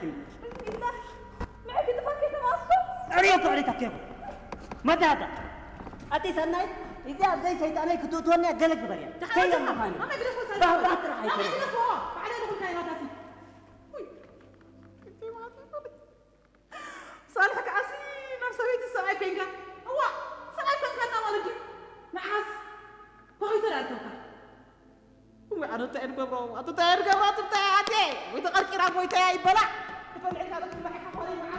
كني بسم الله معك تفكر تماسكو أريك كيف متى هذا أتي سناي إذا زي سيطاني كتوتوني أجلك بريا تحاول ما يقدر يفوز هذا لا ترى هاي ما يقدر يفوز بعدين نقول كاين هذا صالحك عسين مسويت السماء بينك هو سماء بينك أنا ولدي نعاس بغيت أراك وعرفت تعرف برو أنت تعرف برو أنت تعرف ويتقال كرام ويتاي بلا تفعل هذا كل ما حكى